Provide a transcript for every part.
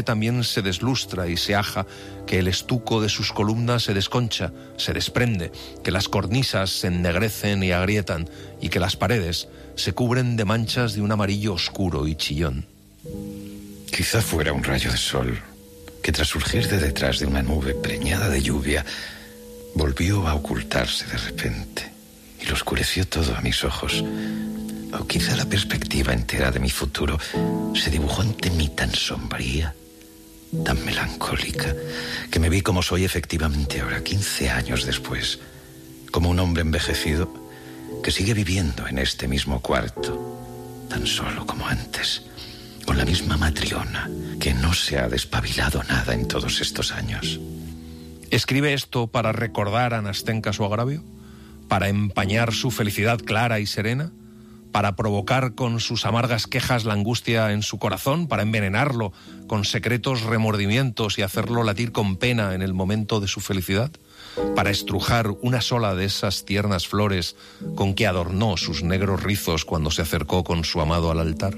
también se deslustra y se aja, que el estuco de sus columnas se desconcha, se desprende, que las cornisas se ennegrecen y agrietan, y que las paredes se cubren de manchas de un amarillo oscuro y chillón. Quizá fuera un rayo de sol que, tras surgir de detrás de una nube preñada de lluvia, volvió a ocultarse de repente y lo oscureció todo a mis ojos. O quizá la perspectiva entera de mi futuro se dibujó ante mí tan sombría, tan melancólica, que me vi como soy efectivamente ahora, 15 años después, como un hombre envejecido que sigue viviendo en este mismo cuarto, tan solo como antes, con la misma matriona que no se ha despabilado nada en todos estos años. ¿Escribe esto para recordar a Nastenka su agravio? ¿Para empañar su felicidad clara y serena? ¿Para provocar con sus amargas quejas la angustia en su corazón? ¿Para envenenarlo con secretos remordimientos y hacerlo latir con pena en el momento de su felicidad? ¿Para estrujar una sola de esas tiernas flores con que adornó sus negros rizos cuando se acercó con su amado al altar?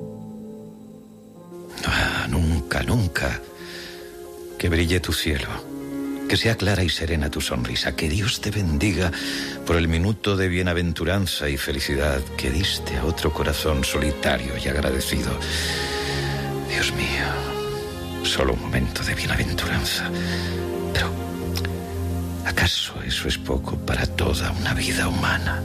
Nunca, nunca. Que brille tu cielo, que sea clara y serena tu sonrisa, que Dios te bendiga por el minuto de bienaventuranza y felicidad que diste a otro corazón solitario y agradecido. Dios mío, solo un momento de bienaventuranza. Pero, ¿acaso eso es poco para toda una vida humana?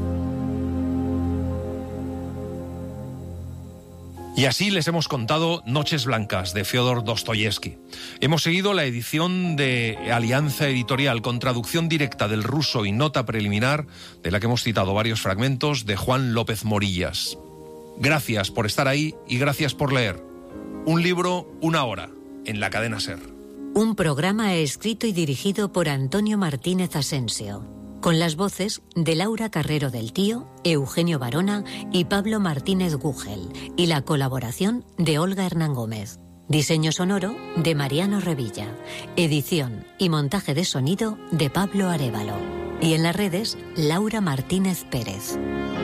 Y así les hemos contado Noches Blancas, de Fyodor Dostoyevsky. Hemos seguido la edición de Alianza Editorial, con traducción directa del ruso y nota preliminar, de la que hemos citado varios fragmentos, de Juan López Morillas. Gracias por estar ahí y gracias por leer. Un libro, una hora, en la cadena SER. Un programa escrito y dirigido por Antonio Martínez Asensio, con las voces de Laura Carrero del Tío, Eugenio Barona y Pablo Martínez Gugel, y la colaboración de Olga Hernán Gómez. Diseño sonoro de Mariano Revilla. Edición y montaje de sonido de Pablo Arévalo. Y en las redes, Laura Martínez Pérez.